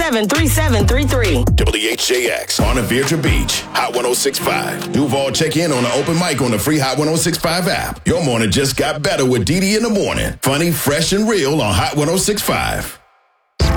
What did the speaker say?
877-3733. WHJX on Virginia Beach, Hot 106.5. Duval, check in on the open mic on the free Hot 106.5 app. Your morning just got better with Didi in the morning. Funny, fresh, and real on Hot 106.5.